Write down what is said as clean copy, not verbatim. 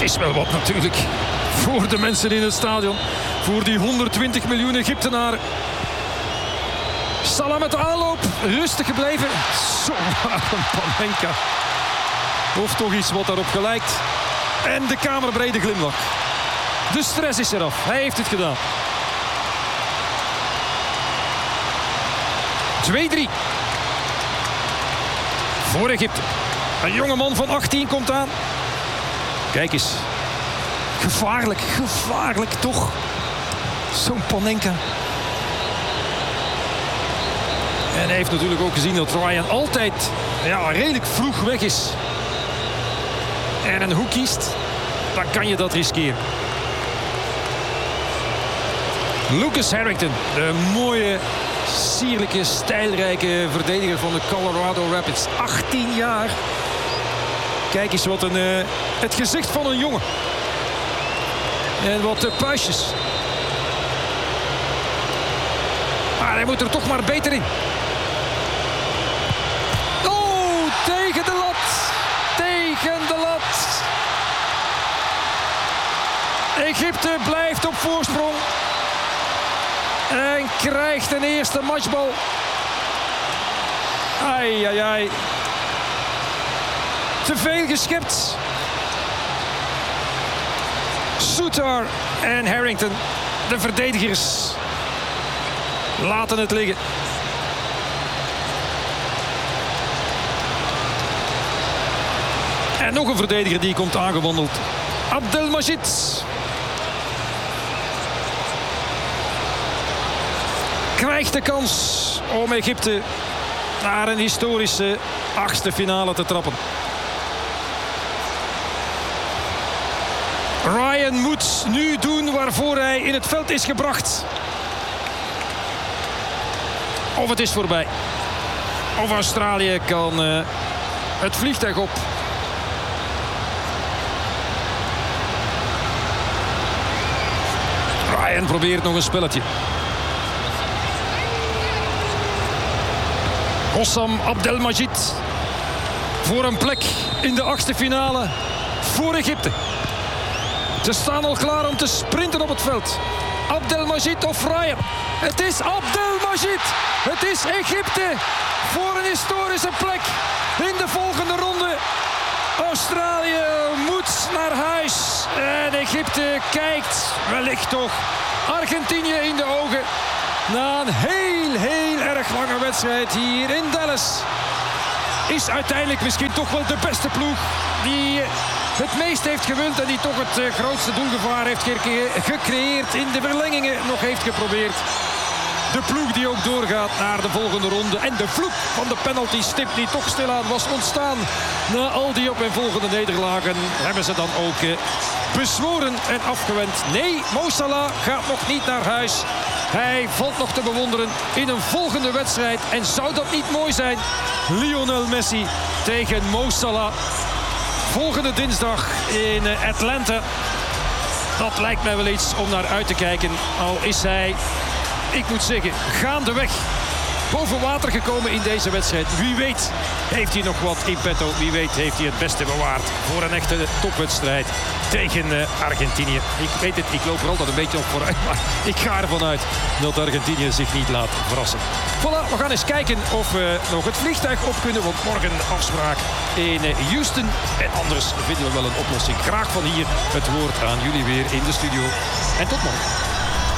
is wel wat natuurlijk. Voor de mensen in het stadion. Voor die 120 miljoen Egyptenaren. Salah met de aanloop. Rustig gebleven. Zo een Panenka. Of toch iets wat daarop gelijkt. En de kamerbrede glimlach. De stress is eraf. Hij heeft het gedaan. 2-3. Voor Egypte. Een jongeman van 18 komt aan. Kijk eens. Gevaarlijk, gevaarlijk toch. Zo'n Panenka. En hij heeft natuurlijk ook gezien dat Ryan altijd redelijk vroeg weg is. En een hoek kiest, dan kan je dat riskeren. Lucas Harrington, de mooie, sierlijke, stijlrijke verdediger van de Colorado Rapids. 18 jaar. Kijk eens wat het gezicht van een jongen. En wat puistjes. Maar hij moet er toch maar beter in. Oh, tegen de lat. Tegen de lat. Egypte blijft op voorsprong. En krijgt een eerste matchbal. Ai, ai, ai. Te veel geschept. Soutar en Harrington, de verdedigers, laten het liggen. En nog een verdediger die komt aangewandeld. Abdelmajid. Krijgt de kans om Egypte naar een historische 8e finale te trappen. Ryan moet nu doen waarvoor hij in het veld is gebracht. Of het is voorbij. Of Australië kan het vliegtuig op. Ryan probeert nog een spelletje. Hossam Abdelmajid voor een plek in de 8e finale voor Egypte. Ze staan al klaar om te sprinten op het veld. Abdelmajid of Ryan. Het is Abdelmajid. Het is Egypte voor een historische plek in de volgende ronde. Australië moet naar huis. En Egypte kijkt wellicht toch Argentinië in de ogen. Na een heel erg lange wedstrijd hier in Dallas. Is uiteindelijk misschien toch wel de beste ploeg die het meest heeft gewild en die toch het grootste doelgevaar heeft gecreëerd. In de verlengingen nog heeft geprobeerd. De ploeg die ook doorgaat naar de volgende ronde. En de vloek van de penalty-stip die toch stilaan was ontstaan. Na al die op en volgende nederlagen hebben ze dan ook bezworen en afgewend. Nee, Mo Salah gaat nog niet naar huis. Hij valt nog te bewonderen in een volgende wedstrijd. En zou dat niet mooi zijn? Lionel Messi tegen Mo Salah. Volgende dinsdag in Atlanta. Dat lijkt mij wel iets om naar uit te kijken. Al is hij, ik moet zeggen, gaandeweg boven water gekomen in deze wedstrijd. Wie weet heeft hij nog wat in petto. Wie weet heeft hij het beste bewaard voor een echte topwedstrijd tegen Argentinië. Ik weet het, ik loop er altijd een beetje op vooruit. Maar ik ga ervan uit dat Argentinië zich niet laat verrassen. Voilà, we gaan eens kijken of we nog het vliegtuig op kunnen. Want morgen afspraak in Houston. En anders vinden we wel een oplossing. Graag van hier het woord aan jullie weer in de studio. En tot morgen.